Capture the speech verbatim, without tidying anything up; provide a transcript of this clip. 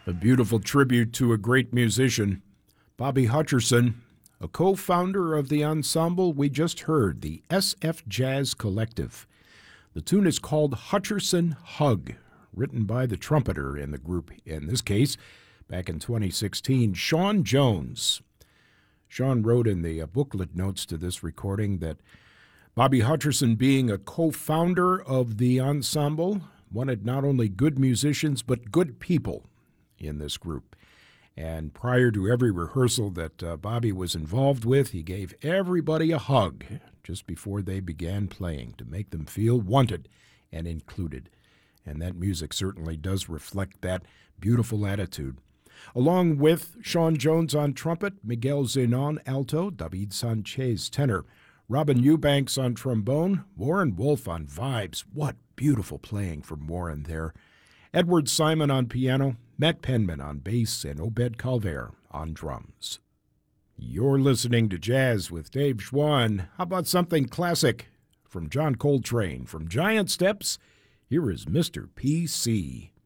A beautiful tribute to a great musician, Bobby Hutcherson, a co-founder of the ensemble we just heard, the S F Jazz Collective. The tune is called Hutcherson Hug, written by the trumpeter in the group, in this case, back in twenty sixteen, Sean Jones. Sean wrote in the uh, booklet notes to this recording that Bobby Hutcherson, being a co-founder of the ensemble, wanted not only good musicians but good people in this group. And prior to every rehearsal that uh, Bobby was involved with, he gave everybody a hug just before they began playing to make them feel wanted and included. And that music certainly does reflect that beautiful attitude. Along with Sean Jones on trumpet, Miguel Zenon alto, David Sanchez tenor, Robin Eubanks on trombone, Warren Wolf on vibes. What beautiful playing from Warren there. Edward Simon on piano, Matt Penman on bass, and Obed Calver on drums. You're listening to Jazz with Dave Schwann. How about something classic from John Coltrane? From Giant Steps, here is Mister P C.